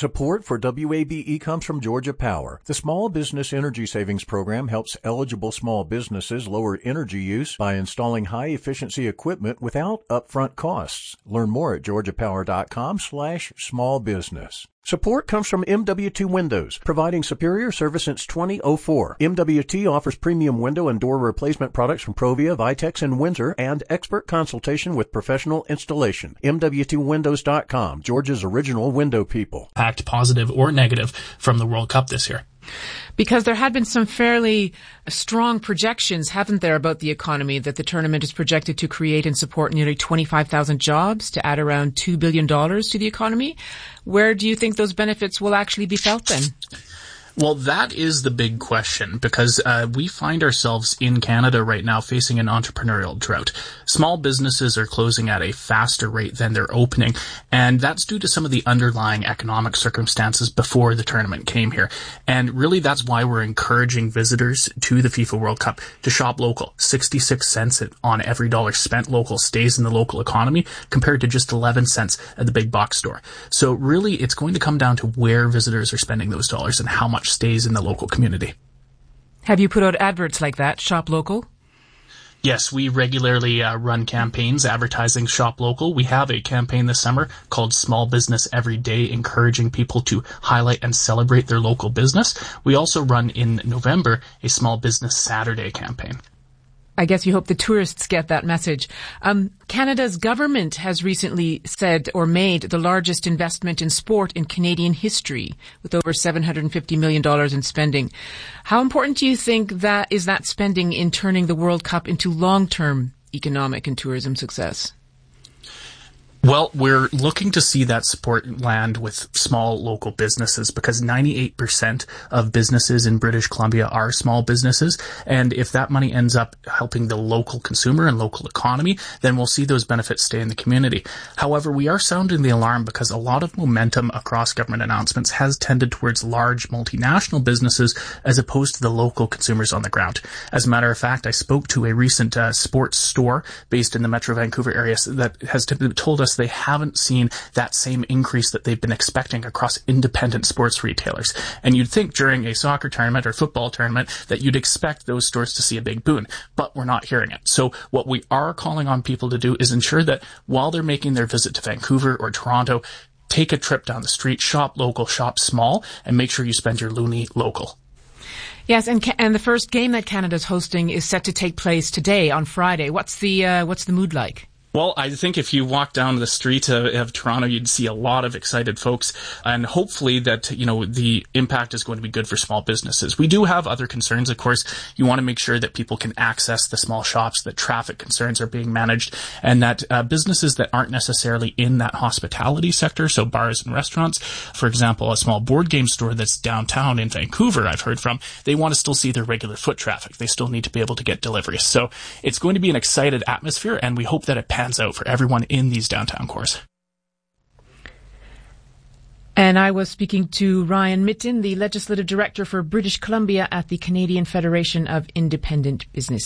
Support for WABE comes from Georgia Power. The Small Business Energy Savings Program helps eligible small businesses lower energy use by installing high-efficiency equipment without upfront costs. Learn more at georgiapower.com/smallbusiness. Support comes from MW2 Windows, providing superior service since 2004. MW2 offers premium window and door replacement products from Provia, Vitex, and Windsor, and expert consultation with professional installation. MW2Windows.com, Georgia's original window people. Impact, positive or negative, from the World Cup this year? Because there had been some fairly strong projections, haven't there, about the economy, that the tournament is projected to create and support nearly 25,000 jobs, to add around $2 billion to the economy. Where do you think those benefits will actually be felt then? Well, that is the big question, because we find ourselves in Canada right now facing an entrepreneurial drought. Small businesses are closing at a faster rate than they're opening, and that's due to some of the underlying economic circumstances before the tournament came here. And really, that's why we're encouraging visitors to the FIFA World Cup to shop local. 66 cents on every dollar spent local stays in the local economy, compared to just 11 cents at the big box store. So really, it's going to come down to where visitors are spending those dollars and how much stays in the local community. Have you put out adverts like that, Shop Local? Yes, we regularly run campaigns advertising Shop Local. We have a campaign this summer called Small Business Every Day, encouraging people to highlight and celebrate their local business. We also run in November a Small Business Saturday campaign. I guess you hope the tourists get that message. Canada's government has recently said or made the largest investment in sport in Canadian history, with over $750 million in spending. How important do you think that is, that spending in turning the World Cup into long-term economic and tourism success? Well, we're looking to see that support land with small local businesses, because 98% of businesses in British Columbia are small businesses. And if that money ends up helping the local consumer and local economy, then we'll see those benefits stay in the community. However, we are sounding the alarm, because a lot of momentum across government announcements has tended towards large multinational businesses as opposed to the local consumers on the ground. As a matter of fact, I spoke to a recent sports store based in the Metro Vancouver area that has told us they haven't seen that same increase that they've been expecting across independent sports retailers. And you'd think during a soccer tournament or football tournament that you'd expect those stores to see a big boon, but we're not hearing it. So what we are calling on people to do is ensure that while they're making their visit to Vancouver or Toronto, take a trip down the street, shop local, shop small, and make sure you spend your loonie local. Yes, and the first game that Canada's hosting is set to take place today on Friday. What's the mood like? Well, I think if you walk down the street of Toronto, you'd see a lot of excited folks, and hopefully that, the impact is going to be good for small businesses. We do have other concerns. Of course, you want to make sure that people can access the small shops, that traffic concerns are being managed, and that businesses that aren't necessarily in that hospitality sector, so bars and restaurants, for example, a small board game store that's downtown in Vancouver, I've heard from, they want to still see their regular foot traffic. They still need to be able to get deliveries. So it's going to be an excited atmosphere, and we hope that it pans out for everyone in these downtown cores. And I was speaking to Ryan Mitten, the Legislative Director for British Columbia at the Canadian Federation of Independent Business.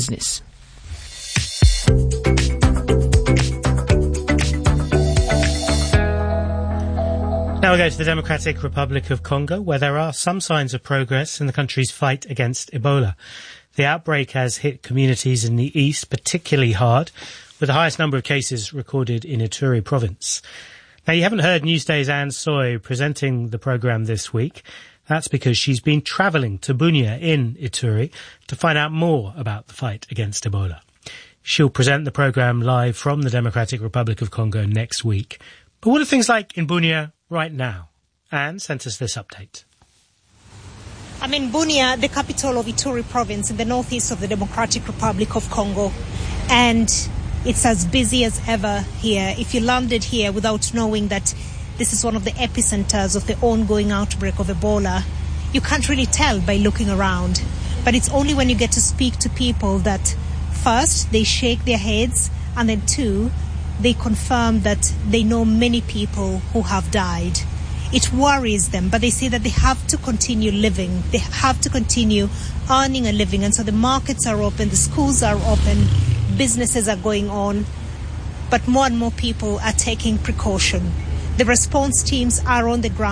Now we go to the Democratic Republic of Congo, where there are some signs of progress in the country's fight against Ebola. The outbreak has hit communities in the east particularly hard, with the highest number of cases recorded in Ituri province. Now, you haven't heard Newsday's Anne Soy presenting the programme this week. That's because she's been travelling to Bunia in Ituri to find out more about the fight against Ebola. She'll present the programme live from the Democratic Republic of Congo next week. But what are things like in Bunia right now? Anne sent us this update. I'm in Bunia, the capital of Ituri province in the northeast of the Democratic Republic of Congo. And it's as busy as ever here. If you landed here without knowing that this is one of the epicenters of the ongoing outbreak of Ebola, you can't really tell by looking around. But it's only when you get to speak to people that first they shake their heads, and then two, they confirm that they know many people who have died. It worries them, but they say that they have to continue living. They have to continue earning a living. And so the markets are open, the schools are open, businesses are going on, but more and more people are taking precaution. The response teams are on the ground.